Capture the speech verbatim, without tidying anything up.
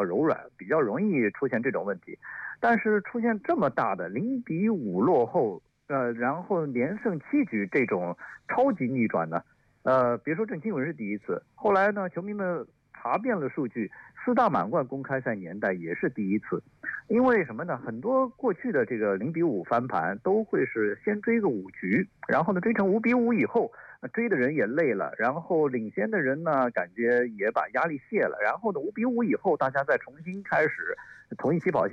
柔软，比较容易出现这种问题。但是出现这么大的零比五落后，呃，然后连胜七局这种超级逆转呢，呃，别说郑钦文是第一次，后来呢，球迷们查遍了数据，四大满贯公开赛年代也是第一次。因为什么呢？很多过去的这个零比五翻盘都会是先追个五局，然后呢追成五比五以后，追的人也累了，然后领先的人呢感觉也把压力卸了，然后呢五比五以后大家再重新开始同一起跑线。